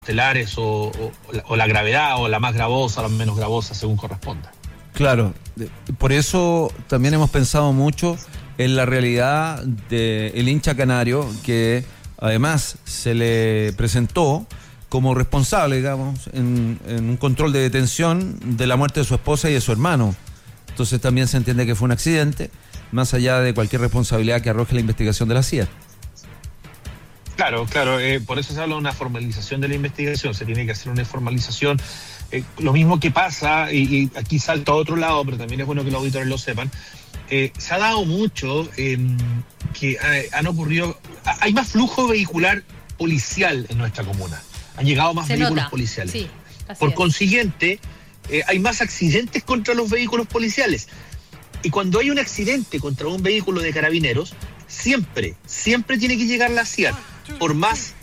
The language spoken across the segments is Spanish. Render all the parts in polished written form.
cautelares o la gravedad, o la más gravosa o la menos gravosa, según corresponda. Claro, por eso también hemos pensado mucho en la realidad del hincha canario, que además se le presentó como responsable, digamos, en un control de detención de la muerte de su esposa y de su hermano. Entonces también se entiende que fue un accidente, más allá de cualquier responsabilidad que arroje la investigación de la CIA. Claro, por eso se habla de una formalización de la investigación, se tiene que hacer una formalización. Lo mismo que pasa, y aquí salta a otro lado, pero también es bueno que los auditores lo sepan, se ha dado mucho que han ocurrido, hay más flujo vehicular policial en nuestra comuna, han llegado más vehículos policiales. Sí, por consiguiente, hay más accidentes contra los vehículos policiales. Y cuando hay un accidente contra un vehículo de carabineros, siempre tiene que llegar la CIA. Por más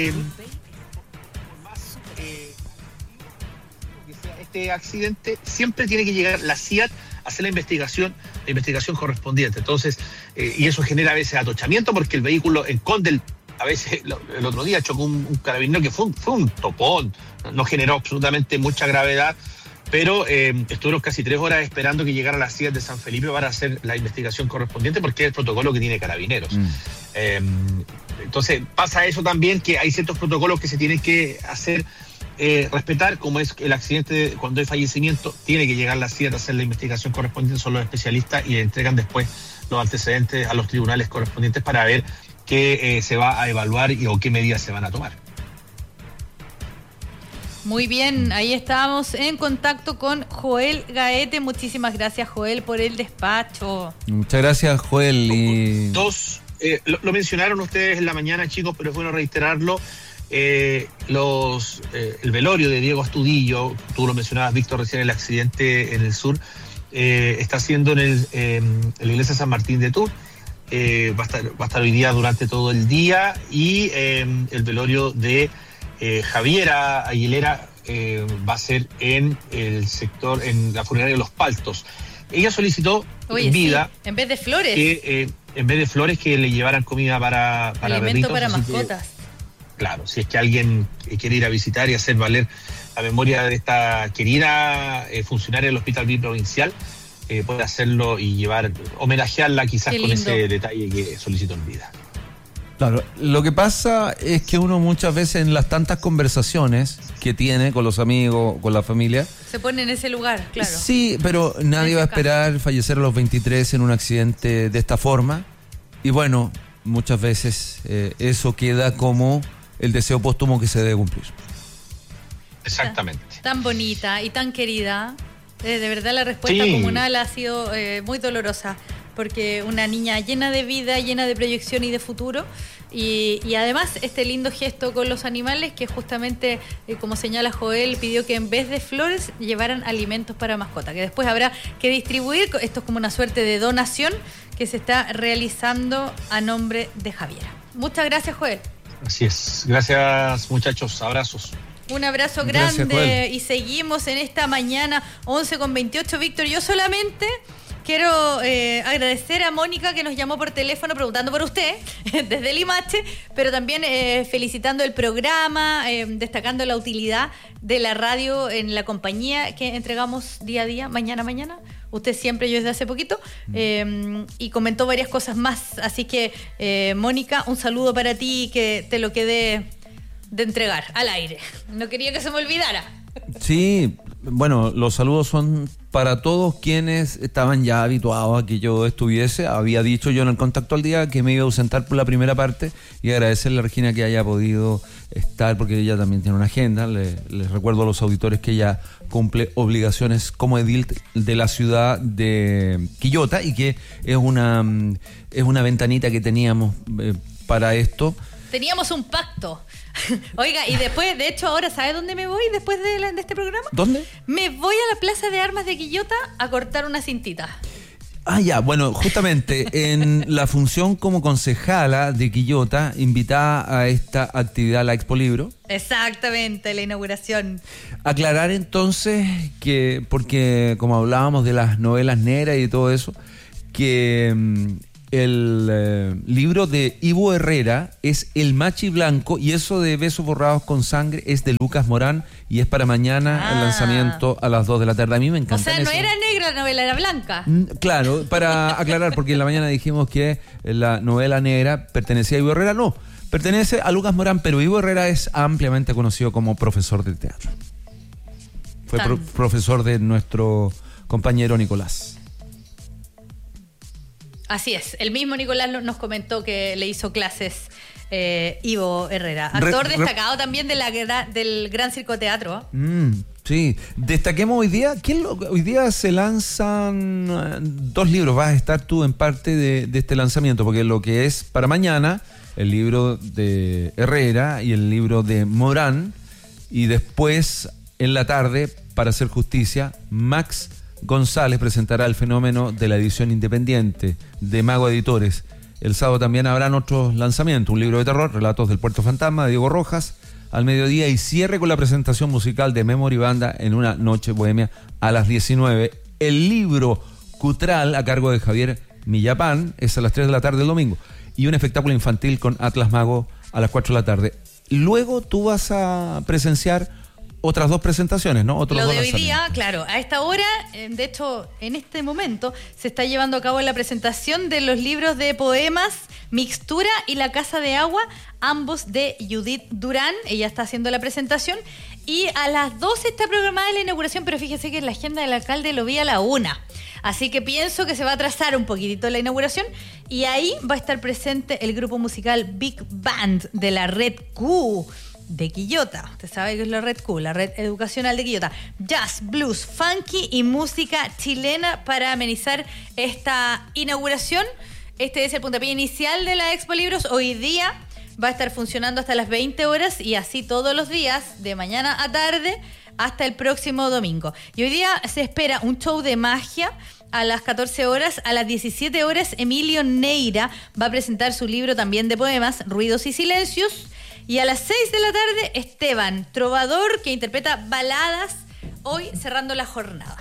este accidente, siempre tiene que llegar la CIA a hacer la investigación correspondiente. Entonces, y eso genera a veces atochamiento, porque el vehículo en Condel, a veces el otro día chocó un carabinero que fue un topón, no generó absolutamente mucha gravedad, pero estuvimos casi 3 horas esperando que llegara la CIA de San Felipe para hacer la investigación correspondiente, porque es el protocolo que tiene Carabineros. Entonces pasa eso también, que hay ciertos protocolos que se tienen que hacer respetar, como es el accidente, cuando hay fallecimiento, tiene que llegar la CIA a hacer la investigación correspondiente, son los especialistas, y le entregan después los antecedentes a los tribunales correspondientes para ver qué se va a evaluar o qué medidas se van a tomar. Muy bien, ahí estábamos en contacto con Joel Gaete. Muchísimas gracias, Joel, por el despacho. Muchas gracias, Joel. Lo mencionaron ustedes en la mañana, chicos, pero es bueno reiterarlo. El velorio de Diego Astudillo, tú lo mencionabas, Víctor, recién, el accidente en el sur, está siendo en la iglesia San Martín de Tours. Va a estar hoy día durante todo el día, y el velorio de Javiera Aguilera va a ser en el sector, en la funeraria de Los Paltos. Ella solicitó en vida, en vez de flores, que le llevaran comida para alimento perritos, para mascotas. Claro, si es que alguien quiere ir a visitar y hacer valer la memoria de esta querida funcionaria del Hospital Biprovincial, puede hacerlo y homenajearla quizás con ese detalle que solicitó en vida. Claro, lo que pasa es que uno muchas veces, en las tantas conversaciones que tiene con los amigos, con la familia, se pone en ese lugar, claro. Sí, pero nadie va a esperar fallecer a los 23 en un accidente de esta forma. Y bueno, muchas veces eso queda como el deseo póstumo que se debe cumplir. Exactamente. Tan bonita y tan querida. De verdad la respuesta comunal ha sido muy dolorosa, porque una niña llena de vida, llena de proyección y de futuro, y además este lindo gesto con los animales, que justamente, como señala Joel, pidió que en vez de flores llevaran alimentos para mascota, que después habrá que distribuir. Esto es como una suerte de donación que se está realizando a nombre de Javiera. Muchas gracias, Joel. Así es. Gracias, muchachos. Abrazos. Un abrazo grande. Y seguimos en esta mañana 11:28. Víctor, yo solamente quiero agradecer a Mónica, que nos llamó por teléfono preguntando por usted desde Limache, pero también felicitando el programa, destacando la utilidad de la radio en la compañía que entregamos día a día, mañana. Usted siempre, yo desde hace poquito, y comentó varias cosas más. Así que, Mónica, un saludo para ti, y que te lo quede de entregar al aire. No quería que se me olvidara. Sí, bueno, los saludos son para todos quienes estaban ya habituados a que yo estuviese. Había dicho yo en el Contacto al Día que me iba a ausentar por la primera parte, y agradecerle a Regina que haya podido estar, porque ella también tiene una agenda. Les recuerdo a los auditores que ella cumple obligaciones como edil de la ciudad de Quillota, y que es una ventanita que teníamos para esto. Teníamos un pacto. Oiga, y después, de hecho, ahora, ¿sabe dónde me voy después de este programa? ¿Dónde? Me voy a la Plaza de Armas de Quillota a cortar una cintita. Ah, ya, bueno, justamente en la función como concejala de Quillota, invitada a esta actividad, la Expo Libro. Exactamente, la inauguración. Aclarar entonces que, porque como hablábamos de las novelas negras y todo eso, que el libro de Ivo Herrera es El Machi Blanco, y eso de Besos Borrados con Sangre es de Lucas Morán, y es para mañana el lanzamiento a las 2 de la tarde. A mí me encanta. O sea, no era negra la novela, era blanca. Claro, para aclarar, porque en la mañana dijimos que la novela negra pertenecía a Ivo Herrera. No, pertenece a Lucas Morán, pero Ivo Herrera es ampliamente conocido como profesor de teatro. Fue profesor de nuestro compañero Nicolás. Así es, el mismo Nicolás nos comentó que le hizo clases Ivo Herrera, actor destacado también del Gran Circo Teatro. Sí, destaquemos hoy día, hoy día se lanzan 2 libros, vas a estar tú en parte de este lanzamiento, porque lo que es para mañana, el libro de Herrera y el libro de Morán, y después en la tarde, para hacer justicia, Max González presentará El Fenómeno de la edición independiente de Mago Editores. El sábado también habrán otros lanzamientos, un libro de terror, Relatos del Puerto Fantasma, de Diego Rojas, al mediodía, y cierre con la presentación musical de Memory Banda en una noche bohemia a las 19. El libro Cutral, a cargo de Javier Millapán, es a las 3 de la tarde el domingo, y un espectáculo infantil con Atlas Mago a las 4 de la tarde. Luego tú vas a presenciar otras 2 presentaciones, ¿no? Lo de hoy día, claro, a esta hora, de hecho, en este momento, se está llevando a cabo la presentación de los libros de poemas Mixtura y La Casa de Agua, ambos de Judith Durán. Ella está haciendo la presentación, y a las 12 está programada la inauguración, pero fíjese que en la agenda del alcalde lo vi a la 1. Así que pienso que se va a atrasar un poquitito la inauguración, y ahí va a estar presente el grupo musical Big Band de la Red Q de Quillota. Usted sabe que es la Red Q, la Red Educacional de Quillota. Jazz, blues, funky y música chilena para amenizar esta inauguración. Este es el puntapié inicial de la Expo Libros. Hoy día va a estar funcionando hasta las 20 horas y así todos los días, de mañana a tarde, hasta el próximo domingo. Y hoy día se espera un show de magia a las 14 horas. A las 17 horas, Emilio Neira va a presentar su libro también de poemas, Ruidos y Silencios. Y a las 6 de la tarde, Esteban, trovador que interpreta baladas, hoy cerrando la jornada.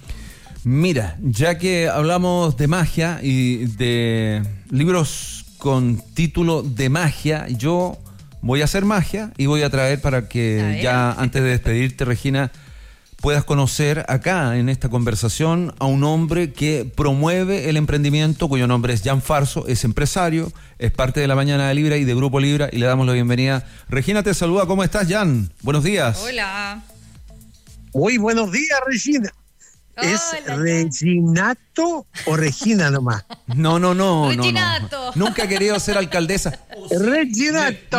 Mira, ya que hablamos de magia y de libros con título de magia, yo voy a hacer magia y voy a traer para que ya antes de despedirte, Regina, puedas conocer acá en esta conversación a un hombre que promueve el emprendimiento, cuyo nombre es Jan Farso, es empresario, es parte de La Mañana de Libra y de Grupo Libra, y le damos la bienvenida. Regina te saluda, ¿cómo estás, Jan? Buenos días. Hola. Muy buenos días, Regina. ¿Es Reginato o Regina nomás? No. Reginato. No. Nunca he querido ser alcaldesa. Reginato.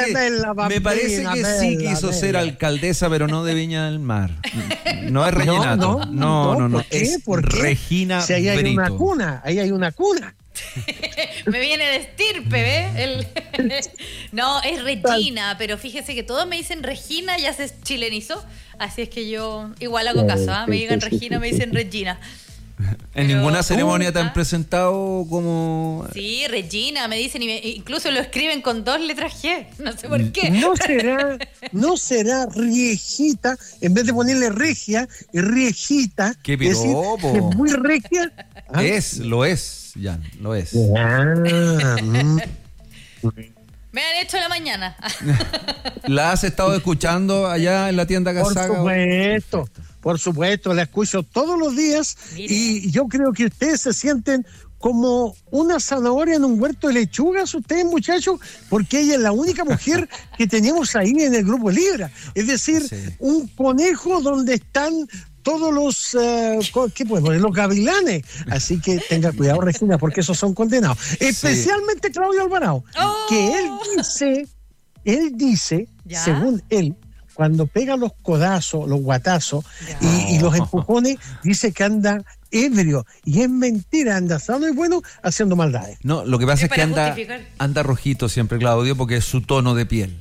Me parece que sí quiso ser alcaldesa, pero no de Viña del Mar. No es Reginato. No. ¿Por qué? Es Regina si ahí hay Brito. una cuna, ahí hay una cuna. Me viene de estirpe, ¿ves? No, es Regina, pero fíjese que todos me dicen Regina, ya se chilenizó. Así es que yo igual hago caso, ¿eh? Me digan Regina, me dicen Regina. ¿En ninguna ceremonia te han presentado como...? Sí, Regina, me dicen, incluso lo escriben con 2 letras G, no sé por qué. ¿No será Riejita, en vez de ponerle regia, Riejita? ¡Qué piropo! Es muy regia. ¿Ah? Lo es, Jan, lo es. Me han hecho la mañana. ¿La has estado escuchando allá en la tienda Casaga? Por supuesto, la escucho todos los días. Mire. Y yo creo que ustedes se sienten como una zanahoria en un huerto de lechugas, ustedes, muchachos, porque ella es la única mujer que tenemos ahí en el Grupo Libra. Es decir, un conejo donde están todos los los gavilanes. Así que tenga cuidado, Regina, porque esos son condenados. Especialmente Claudio Alvarado, que él dice, ¿ya? Según él, cuando pega los codazos, los guatazos y los empujones, dice que anda ebrio. Y es mentira, anda sano y bueno haciendo maldades. No, lo que pasa es que anda rojito siempre, Claudio, porque es su tono de piel.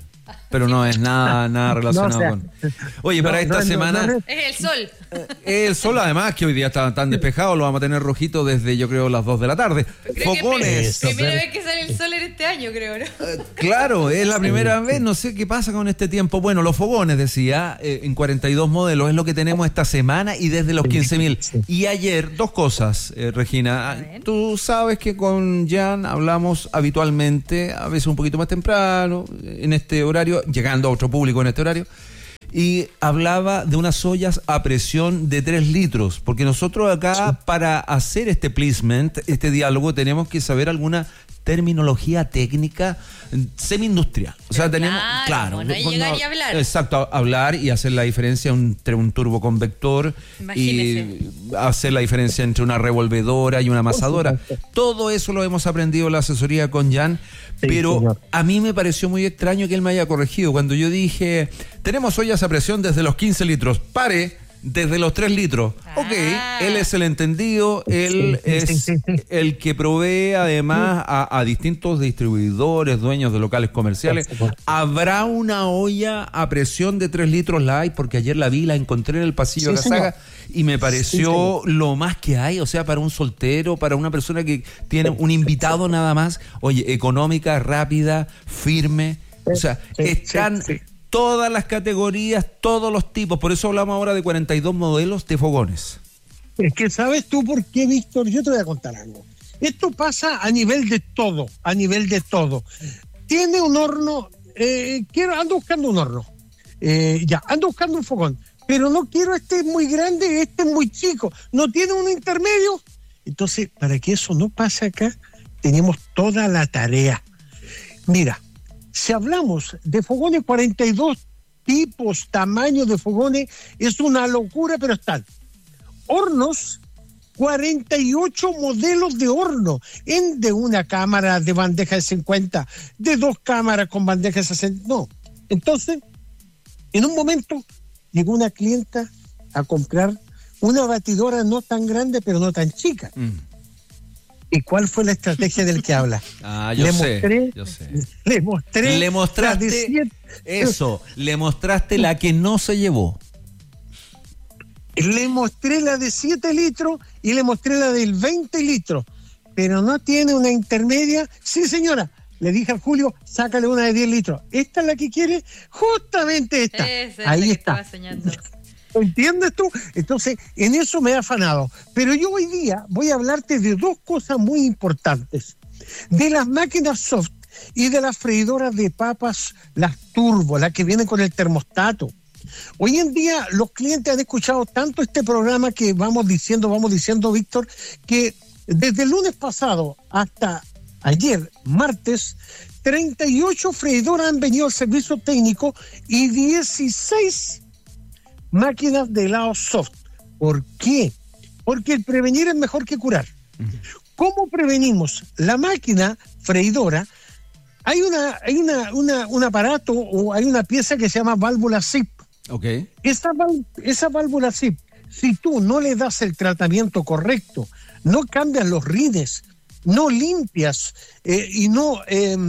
pero no es nada relacionado con... Oye, para esta semana... Es el sol. El sol, además, que hoy día está tan despejado, lo vamos a tener rojito desde, yo creo, las 2 de la tarde. Fogones. Primera vez que sale el sol en este año, creo, ¿no? Claro, es la primera vez, no sé qué pasa con este tiempo. Bueno, los fogones, decía, en 42 modelos es lo que tenemos esta semana y desde los 15.000. Y ayer, 2 cosas, Regina. Tú sabes que con Jan hablamos habitualmente, a veces un poquito más temprano, en este horario, llegando a otro público en este horario. Y hablaba de unas ollas a presión de 3 litros, porque nosotros acá para hacer este placement, este diálogo, tenemos que saber alguna terminología técnica semi-industrial. O sea, tenemos, claro, no hay llegar y hablar. Exacto, hablar y hacer la diferencia entre un turboconvector y hacer la diferencia entre una revolvedora y una amasadora. Todo eso lo hemos aprendido en la asesoría con Jan, pero señor, a mí me pareció muy extraño que él me haya corregido. Cuando yo dije, tenemos ollas a presión desde los 15 litros, desde los 3 litros. Ok, él es el entendido, él es el que provee además a distintos distribuidores, dueños de locales comerciales. ¿Habrá una olla a presión de 3 litros? La hay, porque ayer la vi, la encontré en el pasillo de Casaga y me pareció lo más que hay, o sea, para un soltero, para una persona que tiene un invitado nada más. Oye, económica, rápida, firme, o sea, están... Todas las categorías, todos los tipos. Por eso hablamos ahora de 42 modelos de fogones. Es que ¿sabes tú por qué, Víctor? Yo te voy a contar algo. Esto pasa a nivel de todo, Tiene un horno, ando buscando un horno. Ando buscando un fogón. Pero no quiero este muy grande, este muy chico. No tiene un intermedio. Entonces, para que eso no pase acá, tenemos toda la tarea. Mira, si hablamos de fogones, 42 tipos, tamaños de fogones, es una locura, pero están. Hornos, 48 modelos de horno, de una cámara de bandeja de 50, de 2 cámaras con bandeja de 60. No. Entonces, en un momento, llegó una clienta a comprar una batidora no tan grande, pero no tan chica. ¿Y cuál fue la estrategia del que habla? Yo sé. Le mostré. Le mostraste eso. Le mostraste la que no se llevó. Le mostré la de 7 litros y le mostré la del 20 litros. Pero no tiene una intermedia. Sí, señora. Le dije a Julio, sácale una de 10 litros. ¿Esta es la que quiere? Justamente esta. Ahí está. ¿Entiendes tú? Entonces, en eso me he afanado. Pero yo hoy día voy a hablarte de 2 cosas muy importantes. De las máquinas soft y de las freidoras de papas, las turbo, las que vienen con el termostato. Hoy en día los clientes han escuchado tanto este programa que vamos diciendo, Víctor, que desde el lunes pasado hasta ayer, martes, 38 freidoras han venido al servicio técnico y 16 máquinas de helado soft. ¿Por qué? Porque el prevenir es mejor que curar. ¿Cómo prevenimos? La máquina freidora, hay un aparato o hay una pieza que se llama válvula SIP. Okay. Esa válvula SIP, si tú no le das el tratamiento correcto, no cambias los rines, no limpias y no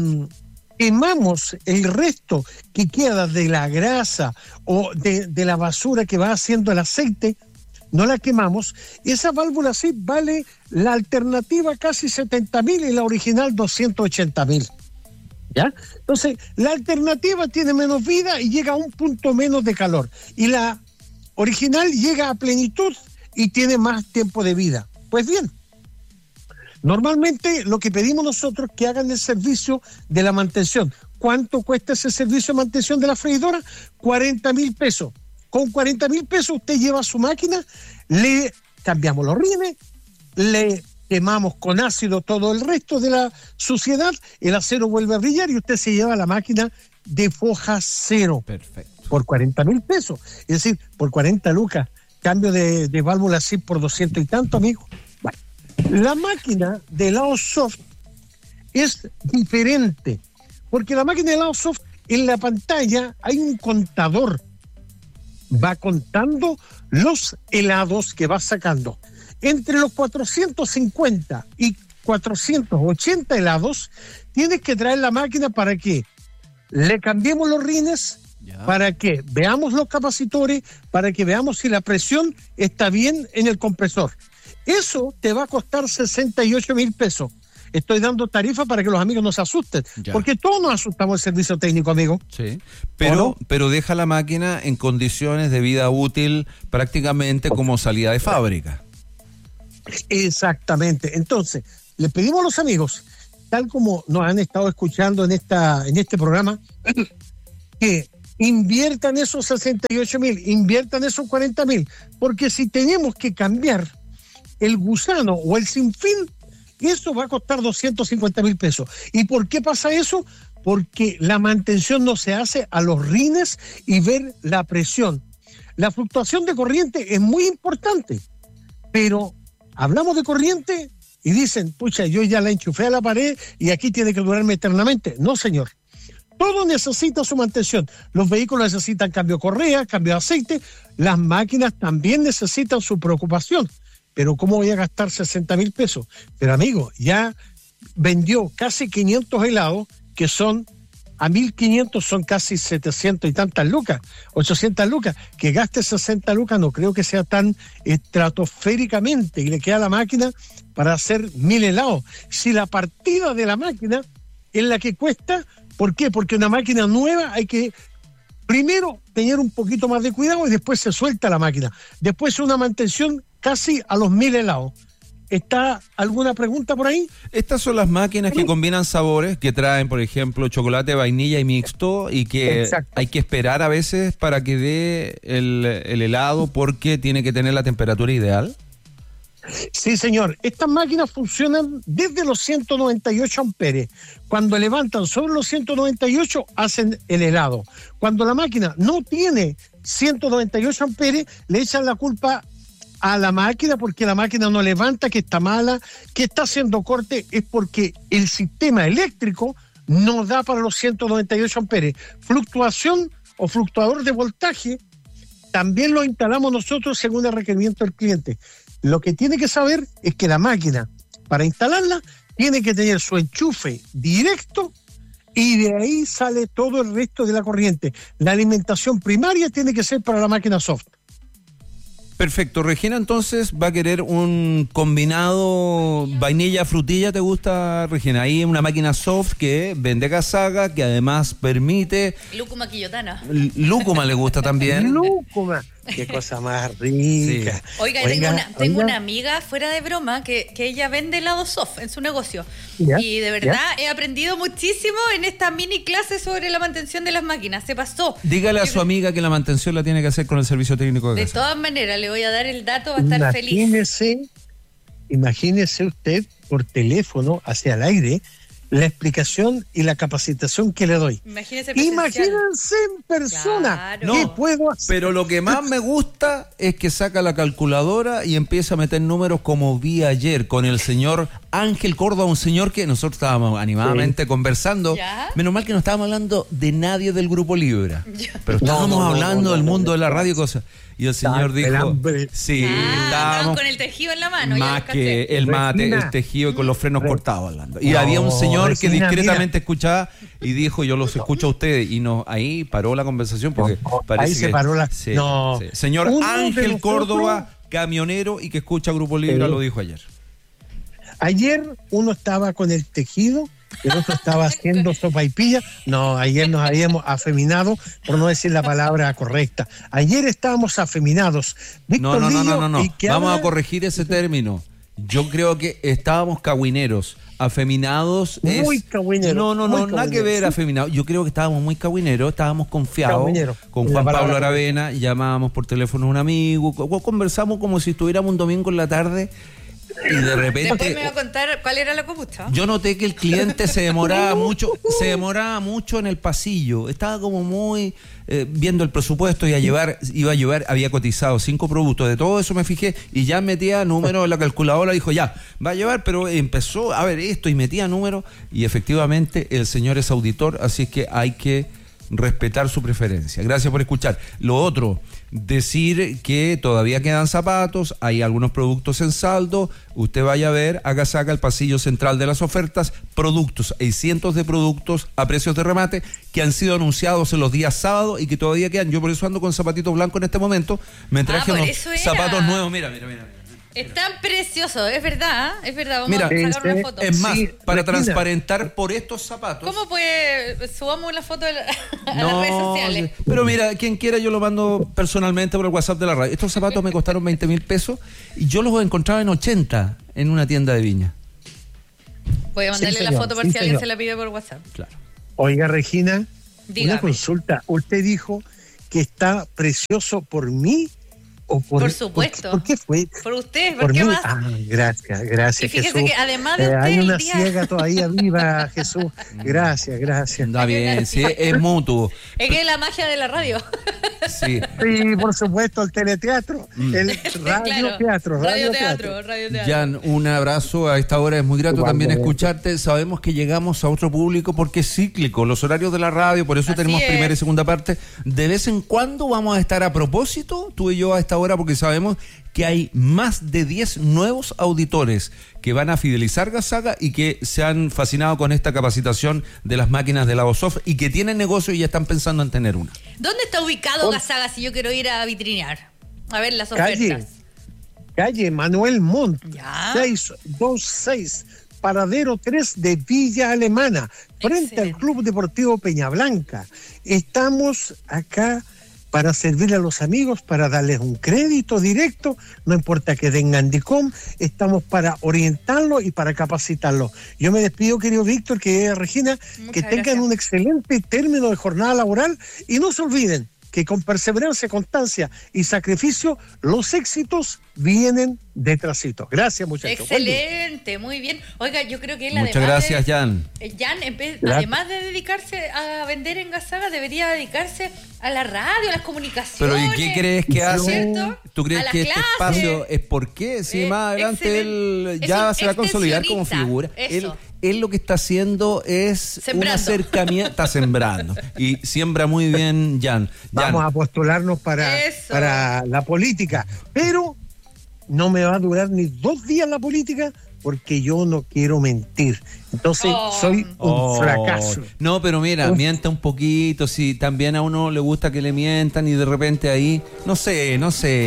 quemamos el resto que queda de la grasa o de la basura que va haciendo el aceite, no la quemamos, esa válvula SIP vale la alternativa casi 70,000 y la original 280,000. ¿Ya? Entonces, la alternativa tiene menos vida y llega a un punto menos de calor. Y la original llega a plenitud y tiene más tiempo de vida. Pues bien, normalmente lo que pedimos nosotros es que hagan el servicio de la mantención. ¿Cuánto cuesta ese servicio de mantención de la freidora? 40,000 pesos. Con 40,000 pesos usted lleva su máquina, le cambiamos los rines, le quemamos con ácido todo el resto de la suciedad, el acero vuelve a brillar y usted se lleva la máquina de foja cero. Perfecto. Por 40,000 pesos. Es decir, por 40 lucas, cambio de válvula SIP por 200 y tanto, amigo. Bueno, la máquina de helado soft es diferente, porque la máquina de helado soft, en la pantalla hay un contador. Va contando los helados que va sacando. Entre los 450 y 480 helados, tienes que traer la máquina para que le cambiemos los rines para que veamos los capacitores, para que veamos si la presión está bien en el compresor. Eso te va a costar 68,000 pesos. Estoy dando tarifa para que los amigos no se asusten, porque todos nos asustamos del servicio técnico, amigo. Sí, pero deja la máquina en condiciones de vida útil prácticamente como salida de fábrica. Exactamente. Entonces, le pedimos a los amigos, tal como nos han estado escuchando en este programa, que inviertan esos 68,000, inviertan esos 40,000, porque si tenemos que cambiar el gusano o el sinfín, eso va a costar 250,000 pesos. ¿Y por qué pasa eso? Porque la mantención no se hace a los rines y ver la presión. La fluctuación de corriente es muy importante, pero hablamos de corriente y dicen, pucha, yo ya la enchufé a la pared y aquí tiene que durarme eternamente. No, señor. Todo necesita su mantención. Los vehículos necesitan cambio de correa, cambio de aceite. Las máquinas también necesitan su preocupación. Pero ¿cómo voy a gastar 60,000 pesos? Pero amigo, ya vendió casi 500 helados, que son a 1.500, son casi 700 y tantas lucas, 800 lucas. Que gaste 60 lucas no creo que sea tan estratosféricamente, y le queda a la máquina para hacer 1.000 helados. Si la partida de la máquina es la que cuesta, ¿por qué? Porque una máquina nueva hay que primero tener un poquito más de cuidado y después se suelta la máquina. Después una mantención casi a los 1.000 helados. ¿Está alguna pregunta por ahí? Estas son las máquinas que combinan sabores, que traen, por ejemplo, chocolate, vainilla y mixto, y que hay que esperar a veces para que dé el helado porque tiene que tener la temperatura ideal. Sí, señor. Estas máquinas funcionan desde los 198 amperes. Cuando levantan sobre los 198, hacen el helado. Cuando la máquina no tiene 198 amperes, le echan la culpa a la máquina porque la máquina no levanta, que está mala, que está haciendo corte. Es porque el sistema eléctrico no da para los 198 amperes. Fluctuación o fluctuador de voltaje también lo instalamos nosotros según el requerimiento del cliente. Lo que tiene que saber es que la máquina, para instalarla, tiene que tener su enchufe directo y de ahí sale todo el resto de la corriente. La alimentación primaria tiene que ser para la máquina soft. Perfecto. Regina, entonces, va a querer un combinado vainilla-frutilla, ¿te gusta, Regina? Ahí una máquina soft que vende casaga, que además permite... Lúcuma quillotana. Lúcuma le gusta también. Lúcuma. Qué cosa más rica. Sí. Oiga, tengo una amiga, fuera de broma, que ella vende helado soft en su negocio. Y de verdad he aprendido muchísimo en esta mini clase sobre la mantención de las máquinas. Se pasó. Dígale a su amiga que la mantención la tiene que hacer con el servicio técnico de casa. De todas maneras, le voy a dar el dato, va a estar feliz. Imagínese usted por teléfono, hacia el aire, la explicación y la capacitación que le doy. Imagínense en persona. Claro. ¿Qué puedo hacer? Pero lo que más me gusta es que saca la calculadora y empieza a meter números como vi ayer con el señor Ángel Córdoba, un señor que nosotros estábamos animadamente conversando. ¿Ya? Menos mal que no estábamos hablando de nadie del Grupo Libra, pero estábamos hablando del mundo de la radio y cosas. Y el señor dijo, sí, estábamos con el tejido en la mano. Más que el mate, Regina, el tejido y con los frenos cortados hablando. Y había un señor que discretamente escuchaba y dijo, yo los escucho a ustedes. Y ahí paró la conversación porque parece ahí se paró la... Sí. Señor Ángel Córdoba, camionero y que escucha Grupo Libra, lo dijo ayer. Ayer uno estaba con el tejido, el otro estaba haciendo sopaipilla. No, ayer nos habíamos afeminado, por no decir la palabra correcta. Ayer estábamos afeminados. Víctor no. Vamos a corregir ese término. Yo creo que estábamos cagüineros. Afeminados es... Muy cagüineros. No, nada que ver afeminados. Yo creo que estábamos muy cagüineros, estábamos confiados. Con Juan Pablo Aravena, llamábamos por teléfono a un amigo, conversamos como si estuviéramos un domingo en la tarde. Y de repente... Después me va a contar cuál era la compuesta. Yo noté que el cliente se demoraba mucho en el pasillo. Estaba como muy viendo el presupuesto, iba a llevar, había cotizado 5 productos, de todo eso me fijé y ya metía números en la calculadora, dijo ya, va a llevar, pero empezó a ver esto y metía números y efectivamente el señor es auditor, así es que hay que respetar su preferencia. Gracias por escuchar. Lo otro, decir que todavía quedan zapatos, hay algunos productos en saldo. Usted vaya a ver, Agasaga, el pasillo central de las ofertas, productos, hay cientos de productos a precios de remate que han sido anunciados en los días sábados y que todavía quedan. Yo por eso ando con zapatitos blancos en este momento. Me traje unos zapatos nuevos. Mira. Es tan precioso, es verdad. Vamos a sacar una foto. Es más, para transparentar por estos zapatos. ¿Cómo puede? Subamos una foto a las redes sociales. Pero mira, quien quiera yo lo mando personalmente por el WhatsApp de la radio. Estos zapatos me costaron 20.000 pesos y yo los encontraba en 80 en una tienda de Viña. Voy a mandarle la foto por si alguien se la pide por WhatsApp. Claro. Oiga, Regina, dígame. Una consulta. ¿Usted dijo que está precioso por mí? Por supuesto. ¿Por qué fue? Por usted, ¿por qué mí? más? Gracias, y fíjese Jesús. que además de usted hay una día... ciega todavía viva, Jesús. Gracias. Está bien, sí, es mutuo. Es que es la magia de la radio. Sí, por supuesto, el teleteatro, el radioteatro. Jan, un abrazo. A esta hora es muy grato también escucharte. Sabemos que llegamos a otro público porque es cíclico, los horarios de la radio, por eso tenemos primera y segunda parte. De vez en cuando vamos a estar a propósito, tú y yo a esta hora, porque sabemos que hay más de 10 nuevos auditores que van a fidelizar Agasaga y que se han fascinado con esta capacitación de las máquinas de Lavosoft y que tienen negocio y ya están pensando en tener una. ¿Dónde está ubicado Agasaga si yo quiero ir a vitrinear? A ver las ofertas. Calle Manuel Montt, Ya. 626, paradero 3 de Villa Alemana, frente Excelente. al Club Deportivo Peñablanca. Estamos acá para servirle a los amigos, para darles un crédito directo, no importa que tengan DICOM, estamos para orientarlos y para capacitarlos. Yo me despido, querido Víctor, que Regina, que tengan gracias. un excelente término de jornada laboral y no se olviden que con perseverancia, constancia y sacrificio, los éxitos vienen detrásito. Gracias, muchachos. Excelente, muy bien. Oiga, yo creo que él Muchas gracias, Jan. Jan, además de dedicarse a vender en Agasaga, debería dedicarse a la radio, a las comunicaciones. Pero ¿y qué crees que hace? ¿Cierto? ¿Tú crees que este espacio es por qué? Si más adelante él ya se va a consolidar como figura. Él lo que está haciendo es un acercamiento, está sembrando. Y siembra muy bien, Jan. Vamos a postularnos para la política. Pero no me va a durar ni 2 días la política porque yo no quiero mentir. Entonces soy un fracaso. No, pero mira, mienta un poquito. Si también a uno le gusta que le mientan y de repente ahí, no sé,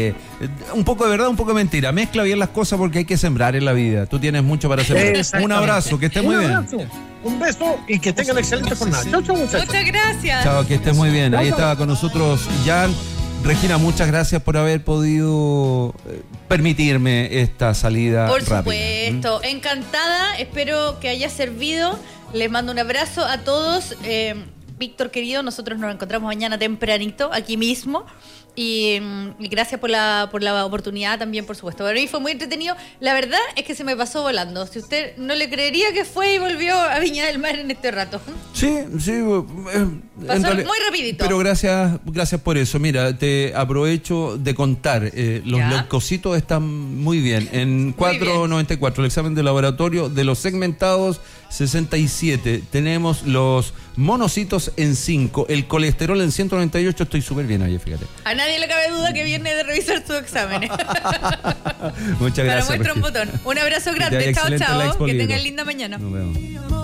un poco de verdad, un poco de mentira. Mezcla bien las cosas porque hay que sembrar en la vida. Tú tienes mucho para sembrar. Un abrazo, que estés muy bien. Un beso y que tengan excelente jornada. Chau, muchachos. Muchas gracias. Chao, que estés muy bien. Ahí estaba con nosotros Jan. Regina, muchas gracias por haber podido permitirme esta salida Por rápida. supuesto, encantada, espero que haya servido. Les mando un abrazo a todos. Víctor, querido, nosotros nos encontramos mañana tempranito, aquí mismo. Y gracias por la oportunidad también, por supuesto. Para mí fue muy entretenido. La verdad es que se me pasó volando. Si usted no le creería que fue y volvió a Viña del Mar en este rato. Sí. Pasó muy rapidito. Pero gracias por eso. Mira, te aprovecho de contar. Los leucocitos están muy bien. En 4.94, el examen de laboratorio de los segmentados 67. Tenemos los monocitos en 5. El colesterol en 198. Estoy súper bien ahí, fíjate. A nadie le cabe duda que viene de revisar sus exámenes. Muchas gracias. Para muestra un botón. Un abrazo grande. Chao. Que tengan linda mañana. Nos vemos.